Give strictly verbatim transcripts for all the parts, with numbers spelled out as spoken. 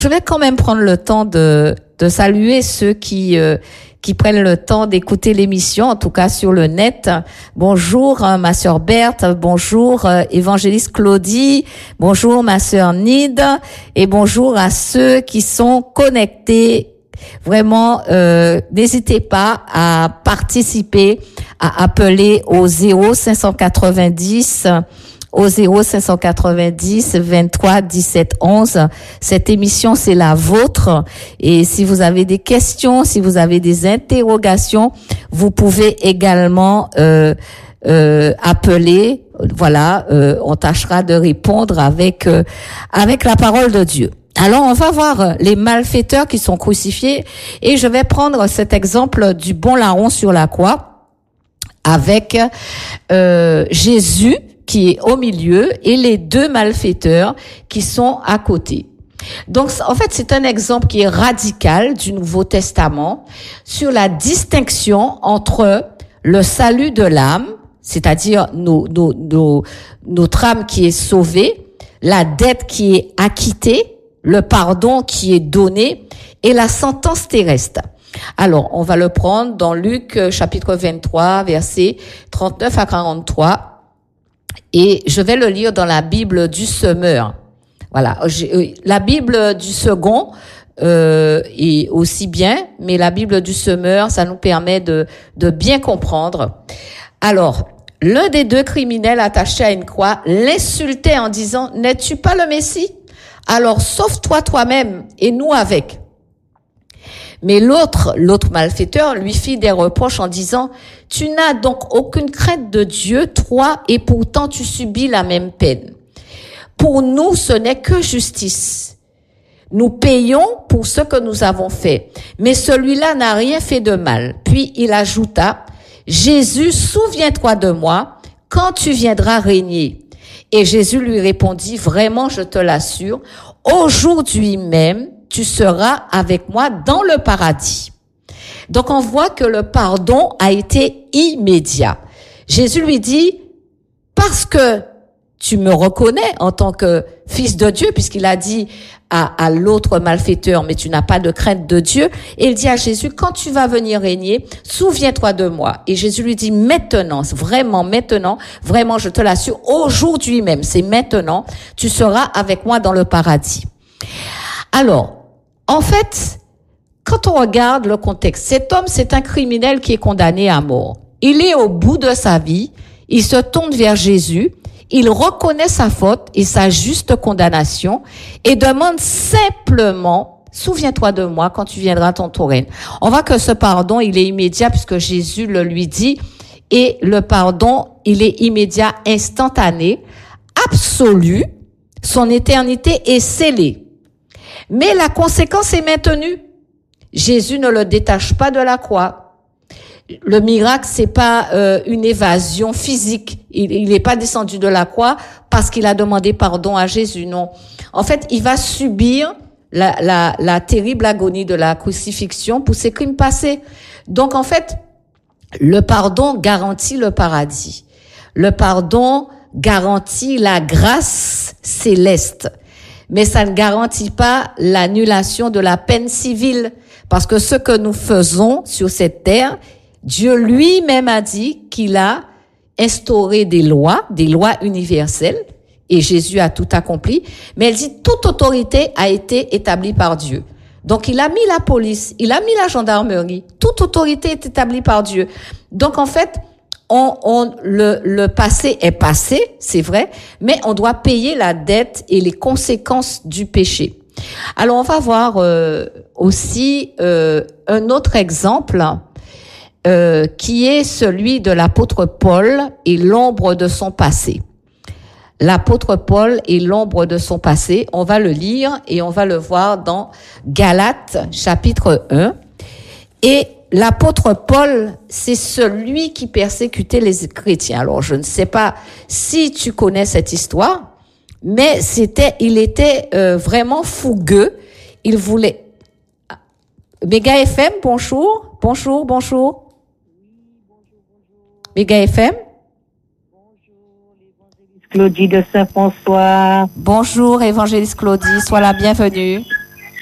Je vais quand même prendre le temps de, de saluer ceux qui, euh, qui prennent le temps d'écouter l'émission, en tout cas sur le net. Bonjour, hein, ma sœur Berthe. Bonjour, euh, évangéliste Claudie. Bonjour, ma sœur Nid. Et bonjour à ceux qui sont connectés. Vraiment, euh, n'hésitez pas à participer, à appeler au zéro cinq cent quatre-vingt-dix au zéro cinq cent quatre-vingt-dix vingt-trois dix-sept onze. Cette émission, c'est la vôtre. Et si vous avez des questions, si vous avez des interrogations, vous pouvez également euh, euh, appeler. Voilà, euh, on tâchera de répondre avec euh, avec la parole de Dieu. Alors, on va voir les malfaiteurs qui sont crucifiés. Et je vais prendre cet exemple du bon larron sur la croix avec euh, Jésus qui est au milieu et les deux malfaiteurs qui sont à côté. Donc, en fait, c'est un exemple qui est radical du Nouveau Testament sur la distinction entre le salut de l'âme, c'est-à-dire nos, nos, nos, notre âme qui est sauvée, la dette qui est acquittée, le pardon qui est donné et la sentence terrestre. Alors, on va le prendre dans Luc chapitre vingt-trois, versets trente-neuf à quarante-trois. Et je vais le lire dans la Bible du Semeur. Voilà, la Bible du Second euh, est aussi bien, mais la Bible du Semeur, ça nous permet de, de bien comprendre. Alors, l'un des deux criminels attachés à une croix l'insultait en disant « N'es-tu pas le Messie ? Alors sauve-toi toi-même et nous avec. » Mais l'autre, l'autre malfaiteur lui fit des reproches en disant « Tu n'as donc aucune crainte de Dieu, toi, et pourtant tu subis la même peine. Pour nous, ce n'est que justice. Nous payons pour ce que nous avons fait. Mais celui-là n'a rien fait de mal. » Puis il ajouta « Jésus, souviens-toi de moi quand tu viendras régner. » Et Jésus lui répondit « Vraiment, je te l'assure, aujourd'hui même, tu seras avec moi dans le paradis. » Donc, on voit que le pardon a été immédiat. Jésus lui dit, parce que tu me reconnais en tant que fils de Dieu, puisqu'il a dit à, à l'autre malfaiteur, mais tu n'as pas de crainte de Dieu. Et il dit à Jésus, quand tu vas venir régner, souviens-toi de moi. Et Jésus lui dit, maintenant, vraiment maintenant, vraiment, je te l'assure, aujourd'hui même, c'est maintenant, tu seras avec moi dans le paradis. Alors, en fait, quand on regarde le contexte, cet homme, c'est un criminel qui est condamné à mort. Il est au bout de sa vie, il se tourne vers Jésus, il reconnaît sa faute et sa juste condamnation et demande simplement, souviens-toi de moi quand tu viendras ton tour règne. On voit que ce pardon, il est immédiat puisque Jésus le lui dit et le pardon, il est immédiat, instantané, absolu, son éternité est scellée. Mais la conséquence est maintenue. Jésus ne le détache pas de la croix. Le miracle, c'est pas euh, une évasion physique. Il n'est pas descendu de la croix parce qu'il a demandé pardon à Jésus. Non. En fait, il va subir la, la, la terrible agonie de la crucifixion pour ses crimes passés. Donc, en fait, le pardon garantit le paradis. Le pardon garantit la grâce céleste. Mais ça ne garantit pas l'annulation de la peine civile. Parce que ce que nous faisons sur cette terre, Dieu lui-même a dit qu'il a instauré des lois, des lois universelles, et Jésus a tout accompli. Mais elle dit toute autorité a été établie par Dieu. Donc il a mis la police, il a mis la gendarmerie. Toute autorité est établie par Dieu. Donc en fait, On, on, le, le passé est passé, c'est vrai, mais on doit payer la dette et les conséquences du péché. Alors, on va voir euh, aussi euh, un autre exemple euh, qui est celui de l'apôtre Paul et l'ombre de son passé. L'apôtre Paul et l'ombre de son passé, on va le lire et on va le voir dans Galates chapitre un. Et l'apôtre Paul, c'est celui qui persécutait les chrétiens. Alors, je ne sais pas si tu connais cette histoire, mais c'était, il était euh, vraiment fougueux. Il voulait... Méga F M, bonjour, bonjour, bonjour. Méga F M. Bonjour, l'évangéliste Claudie de Saint-François. Bonjour, évangéliste Claudie, sois la bienvenue.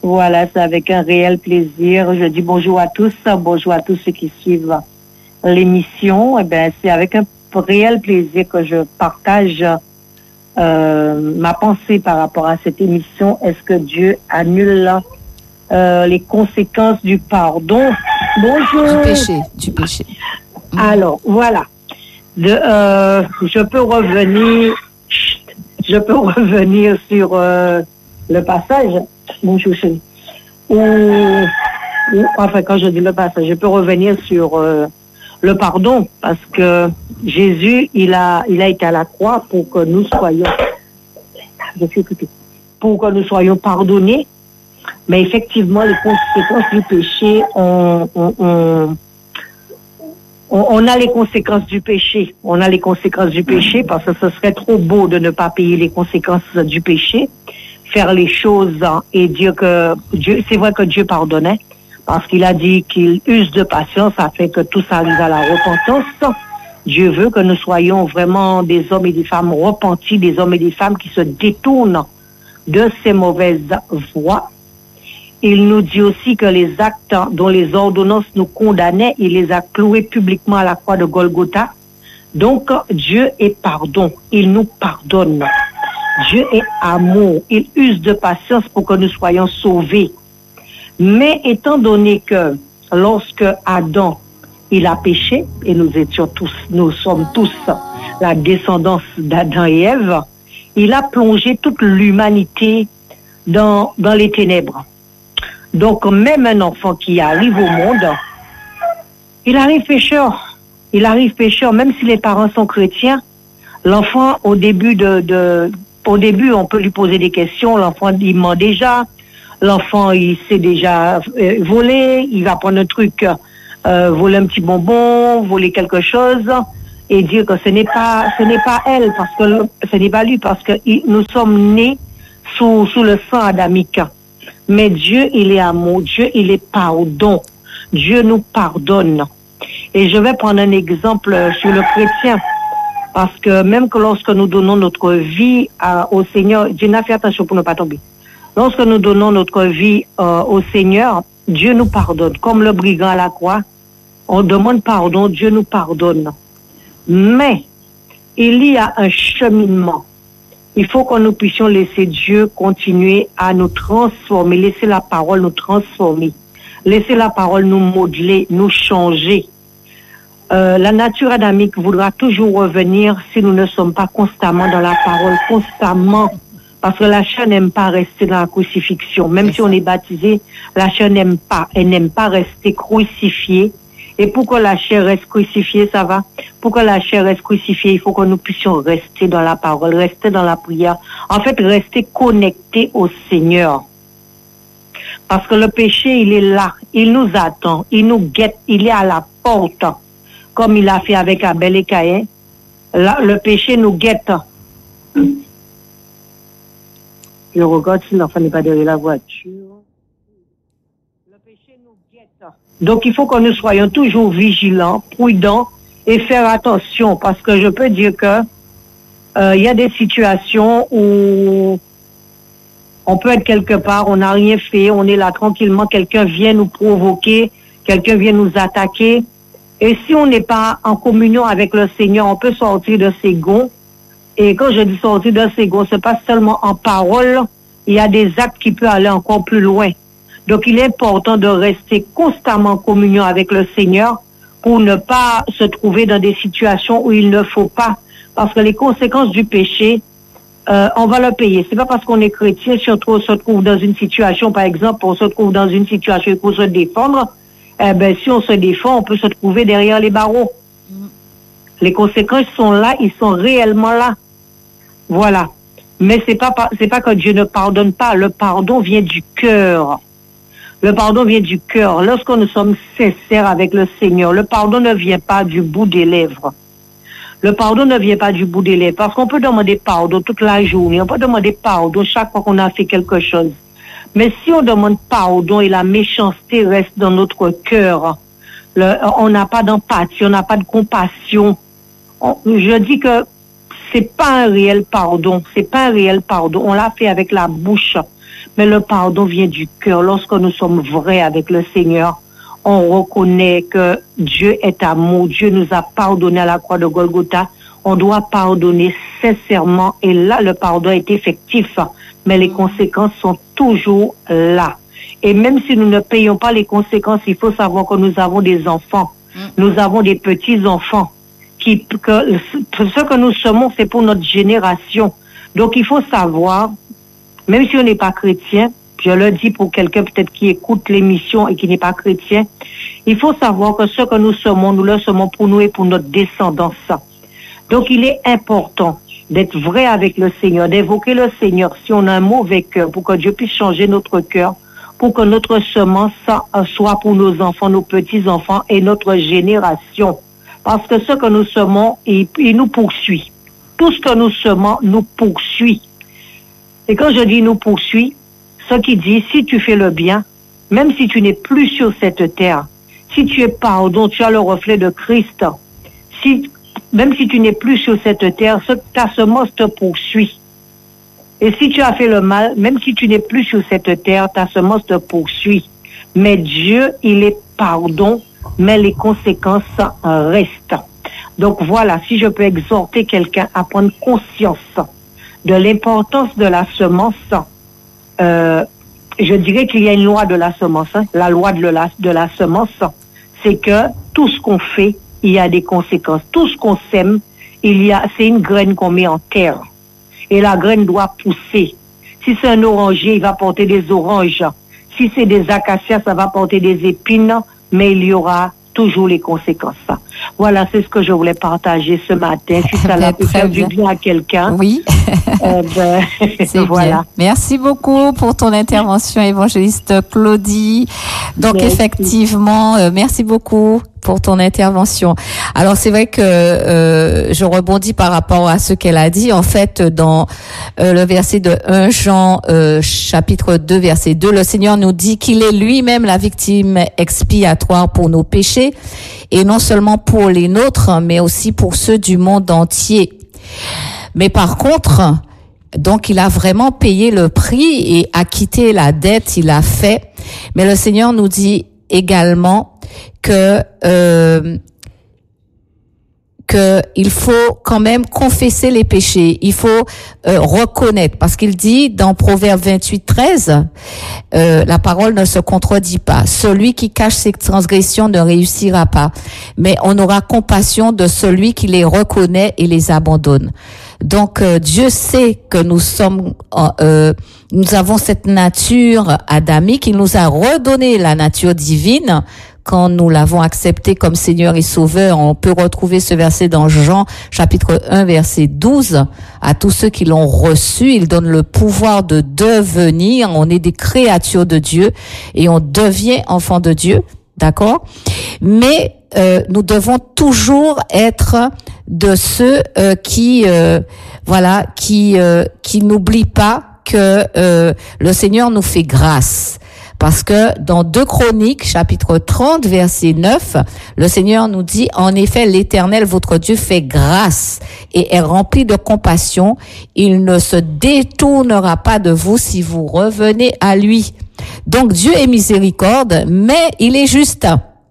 Voilà, c'est avec un réel plaisir. Je dis bonjour à tous, bonjour à tous ceux qui suivent l'émission. Eh ben, c'est avec un réel plaisir que je partage euh, ma pensée par rapport à cette émission. Est-ce que Dieu annule euh, les conséquences du pardon? Bonjour. Du péché, du péché. Mmh. Alors, voilà. De, euh, je peux revenir, je peux revenir sur euh, le passage. Bonjour, chérie. Ou, ou, enfin, quand je dis le passage, je peux revenir sur euh, le pardon, parce que Jésus, il a, il a été à la croix pour que nous soyons, je suis occupée, pour que nous soyons pardonnés. Mais effectivement, les conséquences du péché, on, on, on, on, on a les conséquences du péché. On a les conséquences du péché parce que ce serait trop beau de ne pas payer les conséquences du péché, faire les choses et dire que Dieu, c'est vrai que Dieu pardonnait parce qu'il a dit qu'il use de patience afin que tout ça arrive à la repentance. Dieu veut que nous soyons vraiment des hommes et des femmes repentis, des hommes et des femmes qui se détournent de ces mauvaises voies. Il nous dit aussi que les actes dont les ordonnances nous condamnaient, il les a cloués publiquement à la croix de Golgotha. Donc, Dieu est pardon. Il nous pardonne. Dieu est amour. Il use de patience pour que nous soyons sauvés. Mais étant donné que lorsque Adam, il a péché, et nous étions tous, nous sommes tous la descendance d'Adam et Ève, il a plongé toute l'humanité dans, dans les ténèbres. Donc, même un enfant qui arrive au monde, il arrive pécheur. Il arrive pécheur, même si les parents sont chrétiens. L'enfant, au début de, de, au début, on peut lui poser des questions. L'enfant, il ment déjà. L'enfant, il sait déjà euh, voler. Il va prendre un truc, euh, voler un petit bonbon, voler quelque chose, et dire que ce n'est pas, ce n'est pas elle, parce que ce n'est pas lui, parce que il, nous sommes nés sous, sous le sang adamique. Mais Dieu, il est amour. Dieu, il est pardon. Dieu nous pardonne. Et je vais prendre un exemple sur le chrétien. Parce que même que lorsque nous donnons notre vie à, au Seigneur, Dieu n'a fait attention pour ne pas tomber. Lorsque nous donnons notre vie euh, au Seigneur, Dieu nous pardonne. Comme le brigand à la croix, on demande pardon, Dieu nous pardonne. Mais il y a un cheminement. Il faut que nous puissions laisser Dieu continuer à nous transformer, laisser la parole nous transformer, laisser la parole nous modeler, nous changer. Euh, la nature adamique voudra toujours revenir si nous ne sommes pas constamment dans la parole, constamment, parce que la chair n'aime pas rester dans la crucifixion. Même si on est baptisé, la chair n'aime pas, elle n'aime pas rester crucifiée. Et pour que la chair reste crucifiée, ça va? Pour que la chair reste crucifiée, il faut que nous puissions rester dans la parole, rester dans la prière. En fait, rester connectés au Seigneur. Parce que le péché, il est là. Il nous attend. Il nous guette. Il est à la porte. Comme il a fait avec Abel et Caïn. Là, le péché nous guette. Je regarde si l'enfant n'est pas derrière la voiture. Le péché nous guette. Donc, il faut que nous soyons toujours vigilants, prudents et faire attention. Parce que je peux dire que euh, il y a des situations où on peut être quelque part, on n'a rien fait, on est là tranquillement, quelqu'un vient nous provoquer, quelqu'un vient nous attaquer. Et si on n'est pas en communion avec le Seigneur, on peut sortir de ses gonds. Et quand je dis sortir de ses gonds, c'est pas seulement en parole, il y a des actes qui peuvent aller encore plus loin. Donc, il est important de rester constamment en communion avec le Seigneur pour ne pas se trouver dans des situations où il ne faut pas. Parce que les conséquences du péché, euh, on va le payer. C'est pas parce qu'on est chrétien, si on se trouve dans une situation, par exemple, on se trouve dans une situation pour se défendre, eh ben, si on se défend, on peut se trouver derrière les barreaux. Mm. Les conséquences sont là, ils sont réellement là. Voilà. Mais c'est pas, c'est pas que Dieu ne pardonne pas. Le pardon vient du cœur. Le pardon vient du cœur. Lorsque nous sommes sincères avec le Seigneur, le pardon ne vient pas du bout des lèvres. Le pardon ne vient pas du bout des lèvres. Parce qu'on peut demander pardon toute la journée. On peut demander pardon chaque fois qu'on a fait quelque chose. Mais si on demande pardon et la méchanceté reste dans notre cœur, le, on n'a pas d'empathie, on n'a pas de compassion. On, je dis que c'est pas un réel pardon. C'est pas un réel pardon. On l'a fait avec la bouche. mais le pardon vient du cœur. Lorsque nous sommes vrais avec le Seigneur, on reconnaît que Dieu est amour. Dieu nous a pardonné à la croix de Golgotha. On doit pardonner sincèrement et là, le pardon est effectif, mais les conséquences sont toujours là. Et même si nous ne payons pas les conséquences, il faut savoir que nous avons des enfants, nous avons des petits-enfants. Qui, que, ce que nous semons, c'est pour notre génération. Donc il faut savoir, même si on n'est pas chrétien, je le dis pour quelqu'un peut-être qui écoute l'émission et qui n'est pas chrétien, il faut savoir que ce que nous semons, nous le semons pour nous et pour notre descendance. Donc il est important d'être vrai avec le Seigneur, d'évoquer le Seigneur si on a un mauvais cœur, pour que Dieu puisse changer notre cœur, pour que notre semence soit pour nos enfants, nos petits-enfants et notre génération. Parce que ce que nous semons, il, il nous poursuit. Tout ce que nous semons nous poursuit. Et quand je dis nous poursuit, ce qui dit, si tu fais le bien, même si tu n'es plus sur cette terre, si tu es pardon, tu as le reflet de Christ, si, même si tu n'es plus sur cette terre, ce, ta semence te poursuit. Et si tu as fait le mal, même si tu n'es plus sur cette terre, ta semence te poursuit. Mais Dieu, il est pardon, mais les conséquences restent. Donc voilà, si je peux exhorter quelqu'un à prendre conscience de l'importance de la semence, euh, je dirais qu'il y a une loi de la semence. Hein. La loi de la, de la semence, c'est que tout ce qu'on fait, il y a des conséquences. Tout ce qu'on sème, il y a, c'est une graine qu'on met en terre. Et la graine doit pousser. Si c'est un oranger, il va porter des oranges. Si c'est des acacias, ça va porter des épines, mais il y aura toujours les conséquences. Voilà, c'est ce que je voulais partager ce matin. Si ça l'a pu faire du bien à quelqu'un. Oui. euh, ben, c'est voilà. Bien. Merci beaucoup pour ton intervention, évangéliste Claudie. Donc, merci. Effectivement, euh, merci beaucoup pour ton intervention. Alors c'est vrai que euh, je rebondis par rapport à ce qu'elle a dit. En fait, dans euh, le verset de premier Jean euh, chapitre deux verset deux, le Seigneur nous dit qu'il est lui-même la victime expiatoire pour nos péchés, et non seulement pour les nôtres, mais aussi pour ceux du monde entier. Mais par contre, donc il a vraiment payé le prix et acquitté la dette, il a fait. Mais le Seigneur nous dit également que euh, que il faut quand même confesser les péchés, il faut euh, reconnaître, parce qu'il dit dans Proverbe vingt-huit treize, euh, la parole ne se contredit pas. Celui qui cache ses transgressions ne réussira pas, mais on aura compassion de celui qui les reconnaît et les abandonne. Donc euh, Dieu sait que nous sommes, euh, nous avons cette nature adamique. Il nous a redonné la nature divine quand nous l'avons accepté comme Seigneur et Sauveur. On peut retrouver ce verset dans Jean chapitre un verset douze. À tous ceux qui l'ont reçu, il donne le pouvoir de devenir. On est des créatures de Dieu et on devient enfant de Dieu, d'accord? Mais euh, nous devons toujours être de ceux euh, qui, euh, voilà, qui euh, qui n'oublient pas que euh, le Seigneur nous fait grâce. Parce que dans deux Chroniques, chapitre trente, verset neuf, le Seigneur nous dit, en effet, l'Éternel, votre Dieu, fait grâce et est rempli de compassion. Il ne se détournera pas de vous si vous revenez à lui. Donc Dieu est miséricorde, mais il est juste.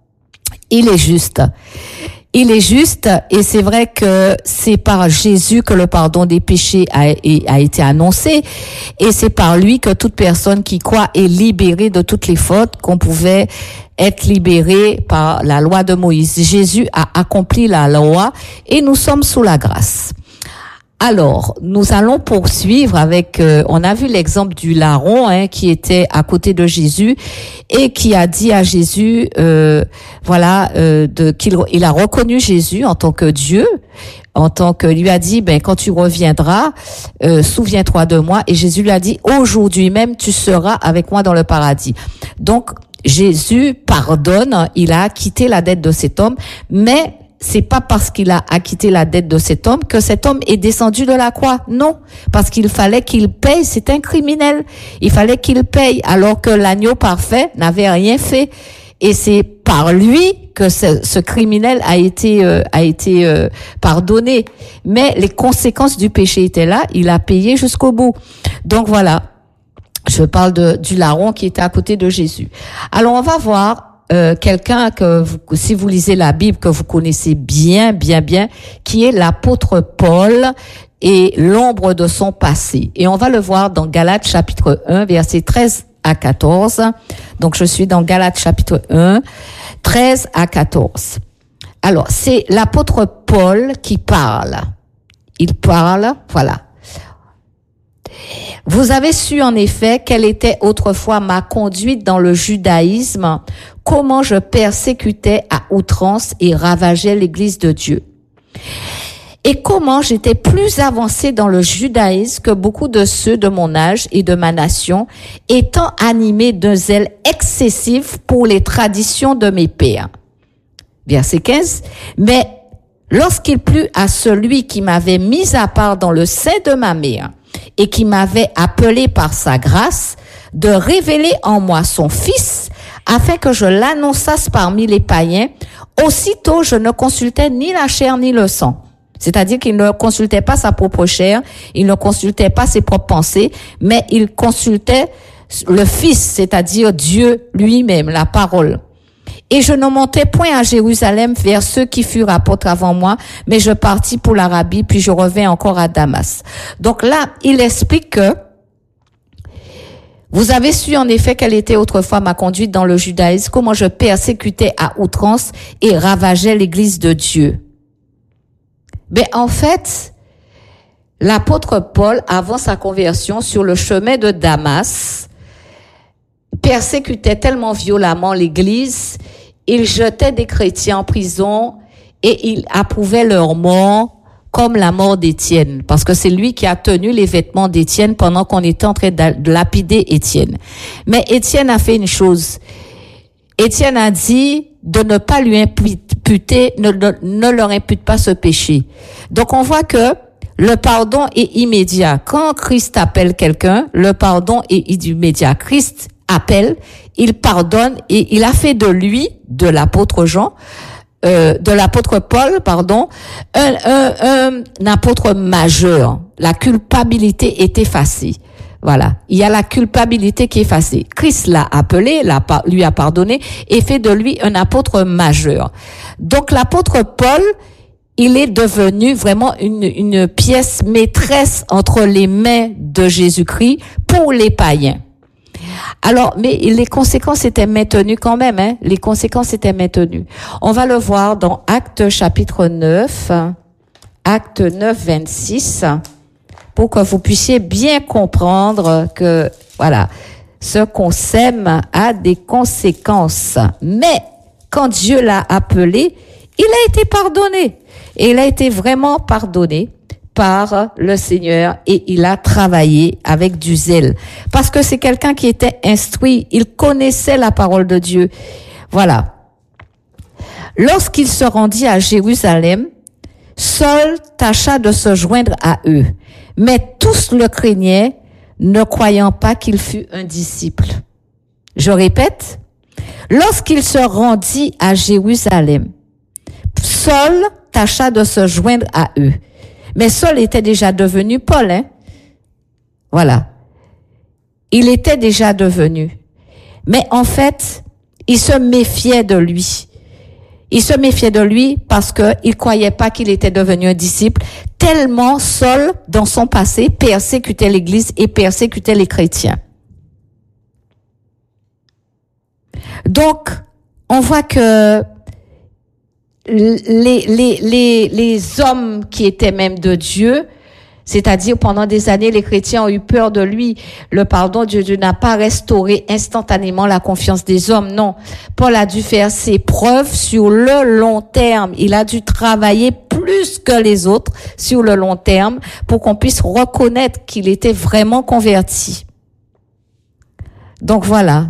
Il est juste. Il est juste, et c'est vrai que c'est par Jésus que le pardon des péchés a, a été annoncé, et c'est par lui que toute personne qui croit est libérée de toutes les fautes, qu'on pouvait être libéré par la loi de Moïse. Jésus a accompli la loi et nous sommes sous la grâce. Alors, nous allons poursuivre avec, euh, on a vu l'exemple du larron hein, qui était à côté de Jésus et qui a dit à Jésus, euh, voilà, euh, de, qu'il il a reconnu Jésus en tant que Dieu, en tant que lui a dit, ben quand tu reviendras, euh, souviens-toi de moi. Et Jésus lui a dit, aujourd'hui même tu seras avec moi dans le paradis. Donc Jésus pardonne, il a acquitté la dette de cet homme, mais c'est pas parce qu'il a acquitté la dette de cet homme que cet homme est descendu de la croix. Non. Parce qu'il fallait qu'il paye. C'est un criminel. Il fallait qu'il paye alors que l'agneau parfait n'avait rien fait. Et c'est par lui que ce, ce criminel a été, euh, a été euh, pardonné. Mais les conséquences du péché étaient là. Il a payé jusqu'au bout. Donc voilà. Je parle de, du larron qui était à côté de Jésus. Alors, on va voir euh, quelqu'un que, vous, si vous lisez la Bible, que vous connaissez bien, bien, bien, qui est l'apôtre Paul et l'ombre de son passé. Et on va le voir dans Galates chapitre un, versets treize à quatorze. Donc, je suis dans Galates chapitre un, treize à quatorze. Alors, c'est l'apôtre Paul qui parle. Il parle, voilà. Vous avez su en effet quelle était autrefois ma conduite dans le judaïsme, comment je persécutais à outrance et ravageais l'Église de Dieu. Et comment j'étais plus avancé dans le judaïsme que beaucoup de ceux de mon âge et de ma nation, étant animé d'un zèle excessif pour les traditions de mes pères. Verset quinze. Mais lorsqu'il plut à celui qui m'avait mis à part dans le sein de ma mère et qui m'avait appelé par sa grâce, de révéler en moi son Fils, afin que je l'annonçasse parmi les païens, aussitôt je ne consultais ni la chair ni le sang. C'est-à-dire qu'il ne consultait pas sa propre chair, il ne consultait pas ses propres pensées, mais il consultait le Fils, c'est-à-dire Dieu lui-même, la parole. Et je ne montais point à Jérusalem vers ceux qui furent apôtres avant moi, mais je partis pour l'Arabie, puis je revins encore à Damas. Donc là, il explique que vous avez su en effet quelle était autrefois ma conduite dans le judaïsme, comment je persécutais à outrance et ravageais l'Église de Dieu. Mais en fait, l'apôtre Paul, avant sa conversion sur le chemin de Damas, persécutait tellement violemment l'Église, il jetait des chrétiens en prison et il approuvait leur mort comme la mort d'Étienne, parce que c'est lui qui a tenu les vêtements d'Étienne pendant qu'on était en train de lapider Étienne. Mais Étienne a fait une chose. Étienne a dit de ne pas lui imputer, ne, ne, ne leur impute pas ce péché. Donc on voit que le pardon est immédiat. Quand Christ appelle quelqu'un, le pardon est immédiat. Christ appelle, il pardonne et il a fait de lui, de l'apôtre Jean, euh, de l'apôtre Paul, pardon, un, un, un, un apôtre majeur. La culpabilité est effacée. Voilà. Il y a la culpabilité qui est effacée. Christ l'a appelé, l'a, lui a pardonné et fait de lui un apôtre majeur. Donc l'apôtre Paul, il est devenu vraiment une, une pièce maîtresse entre les mains de Jésus-Christ pour les païens. Alors, mais les conséquences étaient maintenues quand même, hein. Les conséquences étaient maintenues. On va le voir dans Actes chapitre neuf, Actes neuf, vingt-six, pour que vous puissiez bien comprendre que, voilà, ce qu'on sème a des conséquences. Mais, quand Dieu l'a appelé, il a été pardonné. Et il a été vraiment pardonné par le Seigneur et il a travaillé avec du zèle. Parce que c'est quelqu'un qui était instruit, il connaissait la parole de Dieu. Voilà. Lorsqu'il se rendit à Jérusalem, Saul tâcha de se joindre à eux. Mais tous le craignaient, ne croyant pas qu'il fût un disciple. Je répète, lorsqu'il se rendit à Jérusalem, Saul tâcha de se joindre à eux. Mais Saul était déjà devenu Paul, hein. Voilà. Il était déjà devenu. Mais en fait, il se méfiait de lui. Il se méfiait de lui parce que il croyait pas qu'il était devenu un disciple, tellement Saul, dans son passé, persécutait l'Église et persécutait les chrétiens. Donc, on voit que les, les, les, les hommes qui étaient même de Dieu, c'est-à-dire pendant des années, les chrétiens ont eu peur de lui. Le pardon de Dieu n'a pas restauré instantanément la confiance des hommes, non. Paul a dû faire ses preuves sur le long terme. Il a dû travailler plus que les autres sur le long terme pour qu'on puisse reconnaître qu'il était vraiment converti. Donc voilà.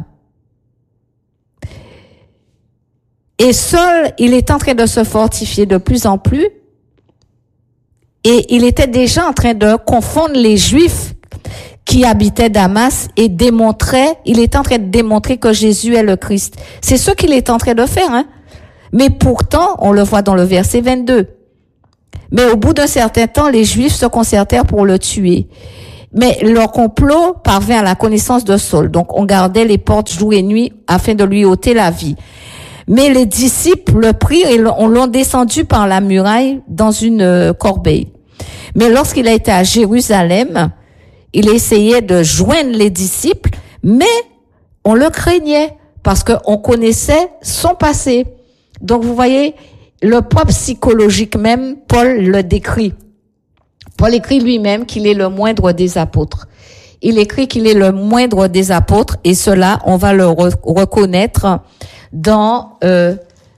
Et Saul, il est en train de se fortifier de plus en plus. Et il était déjà en train de confondre les Juifs qui habitaient Damas et démontrait, il est en train de démontrer que Jésus est le Christ. C'est ce qu'il est en train de faire, hein. Mais pourtant, on le voit dans le verset vingt-deux. Mais au bout d'un certain temps, les Juifs se concertèrent pour le tuer. Mais leur complot parvint à la connaissance de Saul. Donc, on gardait les portes jour et nuit afin de lui ôter la vie. Mais les disciples le prirent et on l'ont descendu par la muraille dans une euh, corbeille. Mais lorsqu'il a été à Jérusalem, il essayait de joindre les disciples, mais on le craignait parce qu'on connaissait son passé. Donc, vous voyez, le poids psychologique même, Paul le décrit. Paul écrit lui-même qu'il est le moindre des apôtres. Il écrit qu'il est le moindre des apôtres et cela, on va le re- reconnaître dans euh,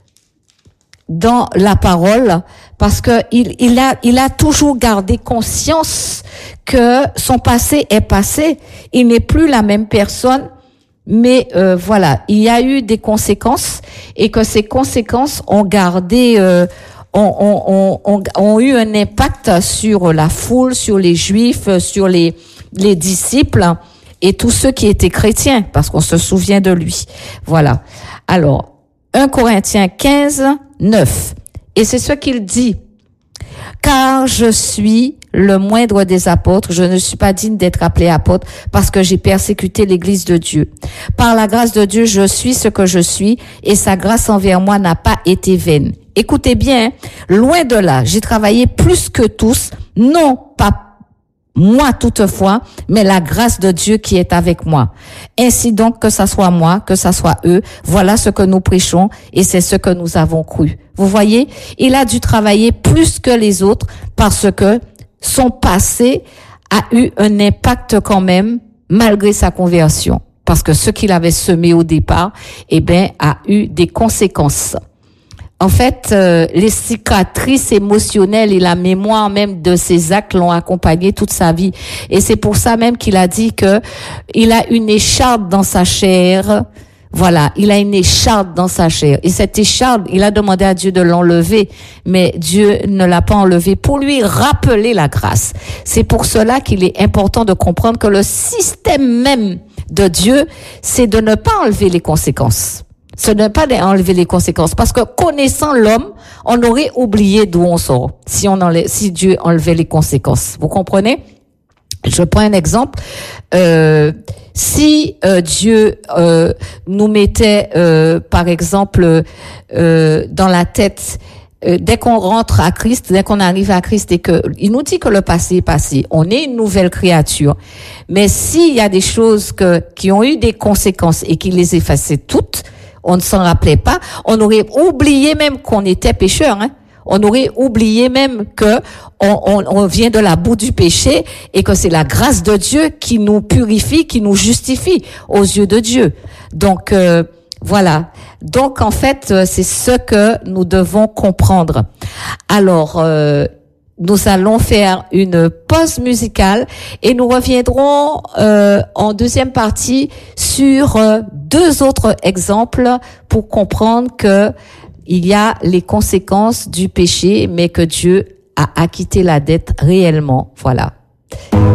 dans la parole parce que il, il a il a toujours gardé conscience que son passé est passé. Il n'est plus la même personne. Mais euh, voilà, il y a eu des conséquences et que ces conséquences ont gardé, euh, ont, ont, ont, ont eu un impact sur la foule, sur les Juifs, sur les les disciples et tous ceux qui étaient chrétiens, parce qu'on se souvient de lui. Voilà. Alors, un Corinthiens quinze, neuf. Et c'est ce qu'il dit. Car je suis le moindre des apôtres, je ne suis pas digne d'être appelé apôtre parce que j'ai persécuté l'église de Dieu. Par la grâce de Dieu, je suis ce que je suis et sa grâce envers moi n'a pas été vaine. Écoutez bien, loin de là, j'ai travaillé plus que tous, non pas moi toutefois, mais la grâce de Dieu qui est avec moi. Ainsi donc, que ça soit moi, que ça soit eux, voilà ce que nous prêchons et c'est ce que nous avons cru. Vous voyez, il a dû travailler plus que les autres parce que son passé a eu un impact quand même malgré sa conversion. Parce que ce qu'il avait semé au départ, eh ben, a eu des conséquences. En fait, euh, les cicatrices émotionnelles et la mémoire même de ses actes l'ont accompagné toute sa vie. Et c'est pour ça même qu'il a dit que il a une écharpe dans sa chair. Voilà, il a une écharpe dans sa chair. Et cette écharpe, il a demandé à Dieu de l'enlever, mais Dieu ne l'a pas enlevée pour lui rappeler la grâce. C'est pour cela qu'il est important de comprendre que le système même de Dieu, c'est de ne pas enlever les conséquences. Ce n'est pas d'enlever les conséquences. Parce que connaissant l'homme, on aurait oublié d'où on sort si on enlève, si Dieu enlevait les conséquences. Vous comprenez? Je prends un exemple. Euh, si euh, Dieu euh, nous mettait, euh, par exemple, euh, dans la tête, euh, dès qu'on rentre à Christ, dès qu'on arrive à Christ et que il nous dit que le passé est passé, on est une nouvelle créature. Mais s'il y a des choses que qui ont eu des conséquences et qui les effaçaient toutes, on ne s'en rappelait pas, on aurait oublié même qu'on était pécheur, hein. On aurait oublié même que on, on, on vient de la boue du péché et que c'est la grâce de Dieu qui nous purifie, qui nous justifie aux yeux de Dieu. Donc euh, voilà. Donc en fait, c'est ce que nous devons comprendre. Alors euh, nous allons faire une pause musicale et nous reviendrons euh, en deuxième partie sur euh, deux autres exemples pour comprendre que il y a les conséquences du péché, mais que Dieu a acquitté la dette réellement. Voilà.